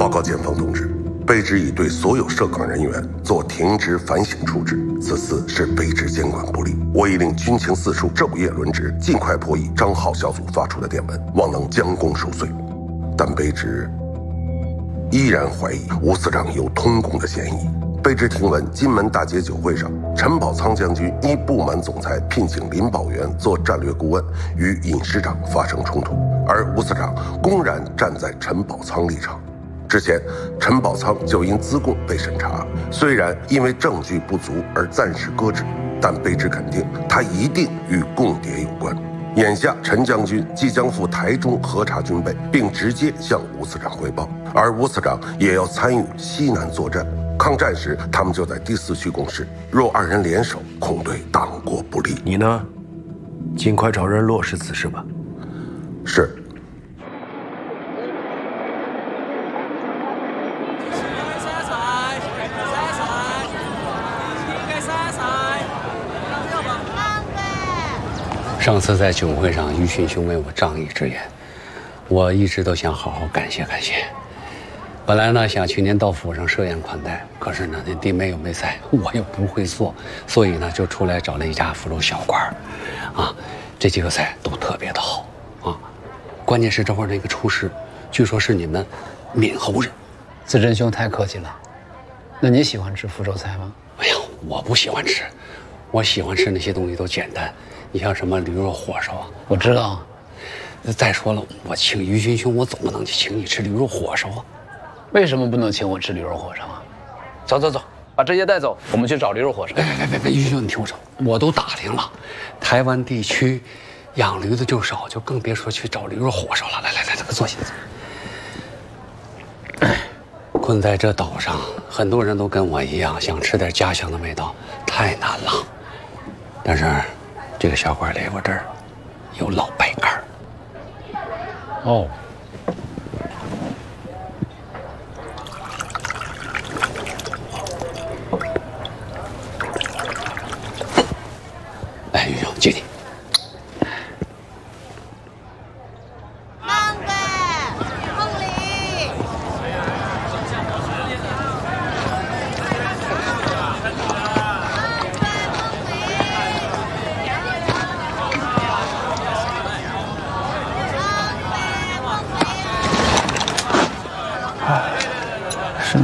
报告检方同志，卑职已对所有涉岗人员做停职反省处置，此次是卑职监管不力，我已令军情四处昼夜轮值，尽快破译张浩小组发出的电文，望能将功赎罪。但卑职依然怀疑吴司长有通共的嫌疑。卑职听闻金门大捷酒会上，陈宝仓将军因不满总裁聘请林保元做战略顾问，与尹师长发生冲突，而吴司长公然站在陈宝仓立场。之前，陈宝仓就因资共被审查，虽然因为证据不足而暂时搁置，但卑职肯定他一定与共谍有关。眼下，陈将军即将赴台中核查军备，并直接向吴司长汇报，而吴司长也要参与西南作战。抗战时，他们就在第4区共事，若二人联手，恐对党国不利。 你呢？尽快找人落实此事吧。 是。 上次在酒会上，于迅兄为我仗义直言，我一直都想好好感谢感谢。本来呢想去年到府上设宴款待，可是呢那弟妹又没在，我又不会做，所以呢就出来找了一家福州小馆啊，这几个菜都特别的好啊，关键是这会儿那个厨师，据说是你们闽侯人。 子珍兄太客气了，那你喜欢吃福州菜吗？ 哎呀，我不喜欢吃，我喜欢吃那些东西都简单，你像什么驴肉火烧啊， 我知道。 再说了，我请于勋兄，我总不能去请你吃驴肉火烧啊。 为什么不能请我吃驴肉火烧啊？走走走，把这些带走，我们去找驴肉火烧。 别，于兄，你听我说，我都打听了，台湾地区养驴的就少，就更别说去找驴肉火烧了。来，坐下。困在这岛上，很多人都跟我一样，想吃点家乡的味道，太难了。但是，这个小馆里我这儿有老白干。 哦。 哎，于兄，敬你。